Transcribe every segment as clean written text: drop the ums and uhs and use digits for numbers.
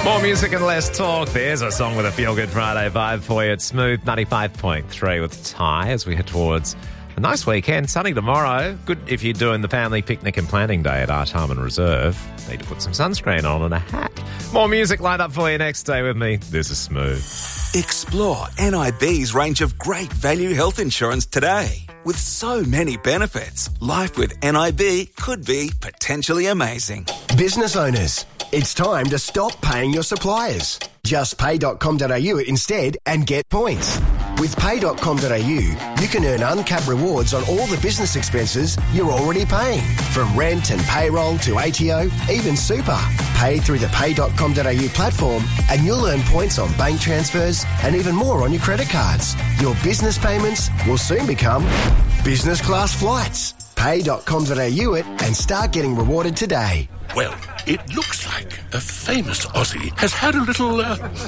More music and less talk. There's a song with a feel-good Friday vibe for you. It's Smooth 95.3 with Ty as we head towards a nice weekend. Sunny tomorrow. Good if you're doing the family picnic and planning day at Artarmon Reserve. Need to put some sunscreen on and a hat. More music lined up for you next. Stay with me. This is Smooth. Explore NIB's range of great value health insurance today. With so many benefits, life with NIB could be potentially amazing. Business owners, it's time to stop paying your suppliers. Just pay.com.au instead and get points. With pay.com.au, you can earn uncapped rewards on all the business expenses you're already paying. From rent and payroll to ATO, even super. Pay through the pay.com.au platform and you'll earn points on bank transfers and even more on your credit cards. Your business payments will soon become business class flights. Pay.com.au it and start getting rewarded today. Well, it looks like a famous Aussie has had a little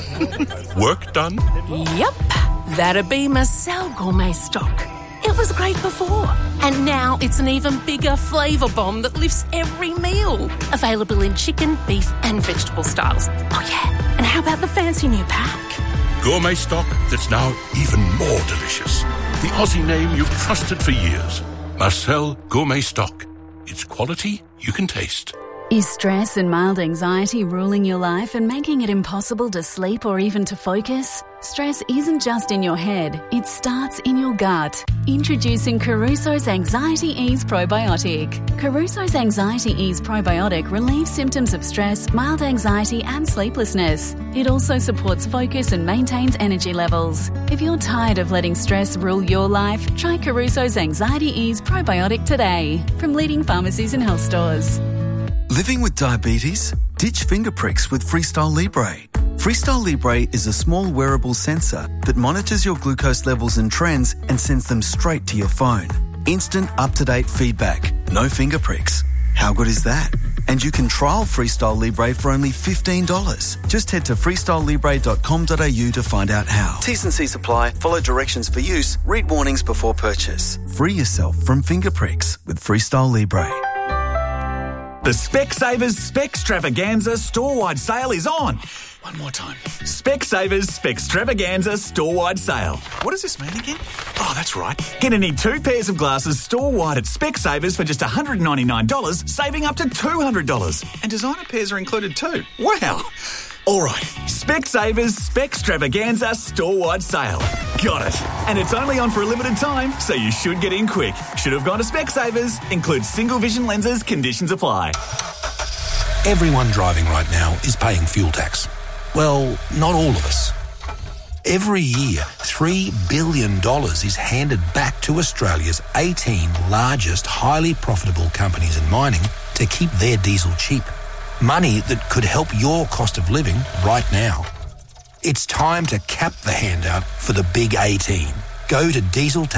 work done. Yep, that'd be Marcel Gourmet Stock. It was great before, and now it's an even bigger flavour bomb that lifts every meal. Available in chicken, beef and vegetable styles. Oh yeah, and how about the fancy new pack? Gourmet Stock that's now even more delicious. The Aussie name you've trusted for years. Marcel Gourmet Stock. It's quality you can taste. Is stress and mild anxiety ruling your life and making it impossible to sleep or even to focus? Stress isn't just in your head, it starts in your gut. Introducing Caruso's Anxiety Ease Probiotic. Caruso's Anxiety Ease Probiotic relieves symptoms of stress, mild anxiety and sleeplessness. It also supports focus and maintains energy levels. If you're tired of letting stress rule your life, try Caruso's Anxiety Ease Probiotic today from leading pharmacies and health stores. Living with diabetes? Ditch finger pricks with Freestyle Libre. Freestyle Libre is a small wearable sensor that monitors your glucose levels and trends and sends them straight to your phone. Instant, up-to-date feedback. No finger pricks. How good is that? And you can trial Freestyle Libre for only $15. Just head to freestylelibre.com.au to find out how. T's and C's apply. Follow directions for use. Read warnings before purchase. Free yourself from finger pricks with Freestyle Libre. The Specsavers Spextravaganza store-wide sale is on. One more time. Specsavers Spextravaganza store-wide sale. What does this mean again? Oh, that's right. Get any 2 pairs of glasses store-wide at Specsavers for just $199, saving up to $200. And designer pairs are included too. Wow. All right. Specsavers Spextravaganza store-wide sale. Got it. And it's only on for a limited time, so you should get in quick. Should have gone to Specsavers. Includes single vision lenses. Conditions apply. Everyone driving right now is paying fuel tax. Well, not all of us. Every year, $3 billion is handed back to Australia's 18 largest highly profitable companies in mining to keep their diesel cheap. Money that could help your cost of living right now. It's time to cap the handout for the big 18. Go to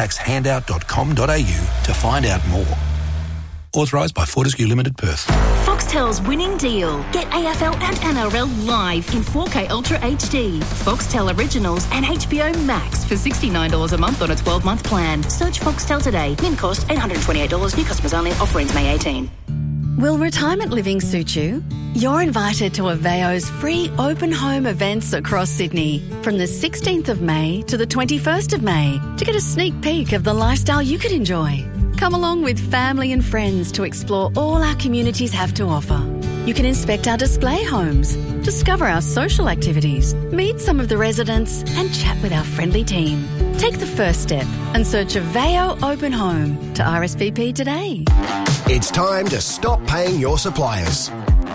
dieseltaxhandout.com.au to find out more. Authorised by Fortescue Limited, Perth. Foxtel's winning deal. Get AFL and NRL live in 4K Ultra HD. Foxtel Originals and HBO Max for $69 a month on a 12-month plan. Search Foxtel today. Min cost $828. New customers only. Offer ends May 18. Will retirement living suit you? You're invited to Aveo's free open home events across Sydney from the 16th of May to the 21st of May to get a sneak peek of the lifestyle you could enjoy. Come along with family and friends to explore all our communities have to offer. You can inspect our display homes, discover our social activities, meet some of the residents and chat with our friendly team. Take the first step and search Aveo Open Home to RSVP today. It's time to stop paying your suppliers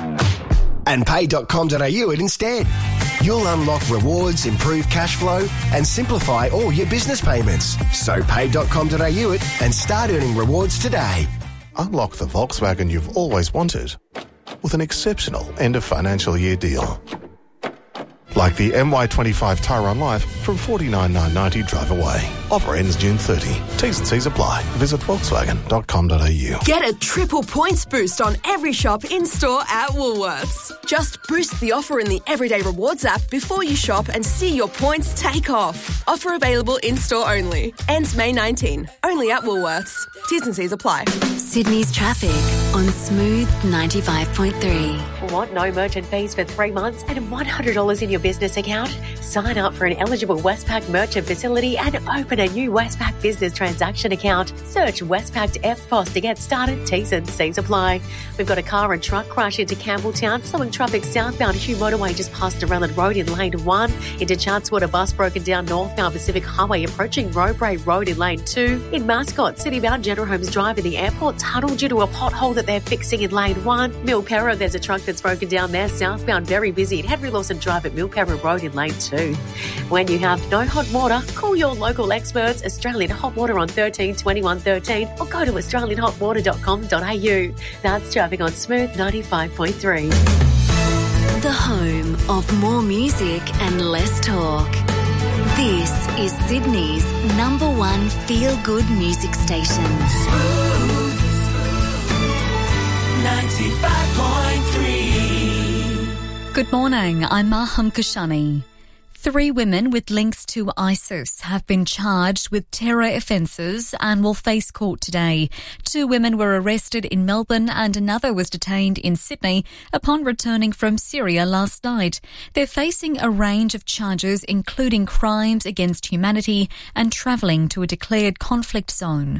and pay.com.au it instead. You'll unlock rewards, improve cash flow and simplify all your business payments. So pay.com.au it and start earning rewards today. Unlock the Volkswagen you've always wanted with an exceptional end of financial year deal. Like the MY25 Tyrone Life from $49,990 drive away. Offer ends June 30. T's and C's apply. Visit Volkswagen.com.au. Get a triple points boost on every shop in-store at Woolworths. Just boost the offer in the Everyday Rewards app before you shop and see your points take off. Offer available in-store only. Ends May 19. Only at Woolworths. T's and C's apply. Sydney's traffic. on Smooth 95.3. Want no merchant fees for 3 months and $100 in your business account? Sign up for an eligible Westpac merchant facility and open a new Westpac business transaction account. Search Westpac FPOS to get started. T's and C's apply. We've got a car and truck crash into Campbelltown, slowing traffic southbound Hugh Motorway just past Durellan Road in lane 1. Into Chatswood, a bus broken down northbound Pacific Highway approaching Rowbrae Road in lane 2. In Mascot, citybound General Holmes Drive in the airport tunnel due to a pothole that they're fixing in lane 1. Milperra, there's a truck that's broken down there southbound, very busy at Henry Lawson Drive at Milperra Road in lane 2. When you have no hot water, call your local experts, Australian Hot Water on 13 21 13, or go to australianhotwater.com.au. That's traffic on Smooth 95.3. The home of more music and less talk. This is Sydney's #1 feel-good music station. Smooth 95.3. Good morning, I'm Maham Kashani. 3 women with links to ISIS have been charged with terror offences and will face court today. 2 women were arrested in Melbourne and another was detained in Sydney upon returning from Syria last night. They're facing a range of charges including crimes against humanity and travelling to a declared conflict zone.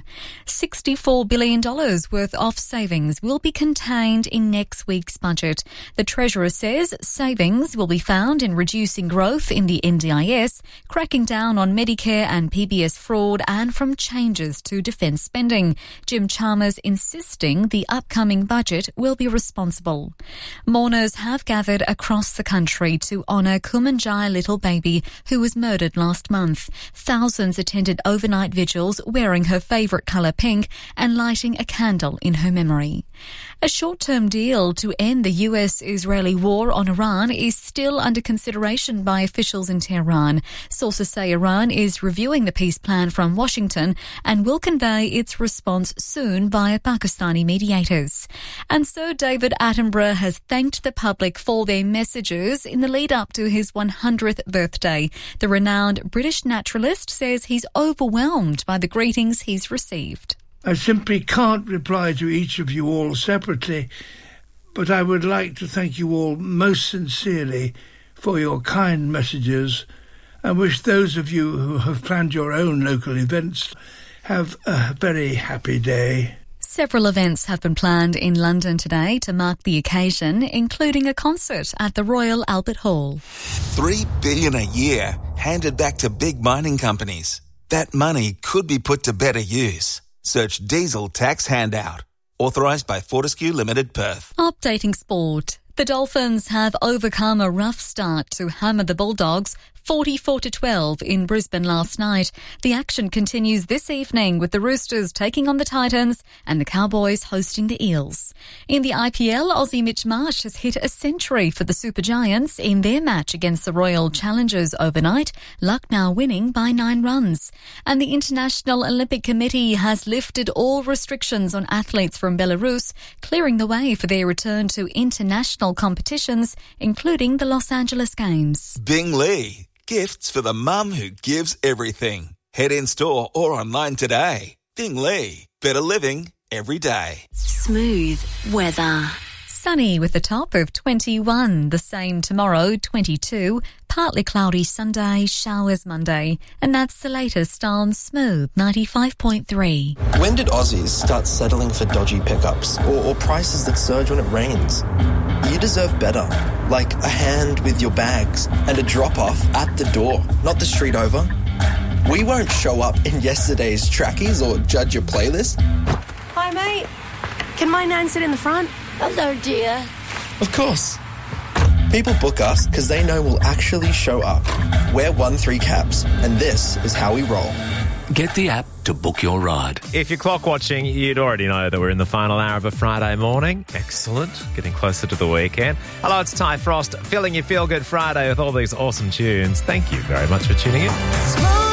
$64 billion worth of savings will be contained in next week's budget. The Treasurer says savings will be found in reducing growth in the NDIS, cracking down on Medicare and PBS fraud, and from changes to defence spending. Jim Chalmers insisting the upcoming budget will be responsible. Mourners have gathered across the country to honour Kumanjai Little Baby, who was murdered last month. Thousands attended overnight vigils wearing her favourite colour pink and lighting a candle in her memory. A short-term deal to end the US-Israeli war on Iran is still under consideration by officials in Tehran. Sources say Iran is reviewing the peace plan from Washington and will convey its response soon via Pakistani mediators. And Sir David Attenborough has thanked the public for their messages in the lead-up to his 100th birthday. The renowned British naturalist says he's overwhelmed by the greetings he's received. I simply can't reply to each of you all separately, but I would like to thank you all most sincerely for your kind messages and wish those of you who have planned your own local events have a very happy day. Several events have been planned in London today to mark the occasion, including a concert at the Royal Albert Hall. $3 billion a year handed back to big mining companies. That money could be put to better use. Search Diesel Tax Handout. Authorised by Fortescue Limited Perth. Updating sport. The Dolphins have overcome a rough start to hammer the Bulldogs 44-12 in Brisbane last night. The action continues this evening with the Roosters taking on the Titans and the Cowboys hosting the Eels. In the IPL, Aussie Mitch Marsh has hit a century for the Super Giants in their match against the Royal Challengers overnight, Lucknow winning by 9 runs. And the International Olympic Committee has lifted all restrictions on athletes from Belarus, clearing the way for their return to international competitions, including the Los Angeles Games. Bing Lee. Gifts for the mum who gives everything. Head in store or online today. Bing Lee. Better living every day. Smooth weather. Sunny with a top of 21. The same tomorrow, 22. Partly cloudy Sunday, showers Monday. And that's the latest on Smooth 95.3. When did Aussies start settling for dodgy pickups or prices that surge when it rains? You deserve better, like a hand with your bags and a drop-off at the door, not the street over. We won't show up in yesterday's trackies or judge your playlist. Hi, mate. Can my nan sit in the front? Hello, dear. Of course. People book us because they know we'll actually show up. We're 1-3 cabs, and this is how we roll. Get the app to book your ride. If you're clock watching, you'd already know that we're in the final hour of a Friday morning. Excellent. Getting closer to the weekend. Hello, it's Ty Frost, filling your Feel Good Friday with all these awesome tunes. Thank you very much for tuning in.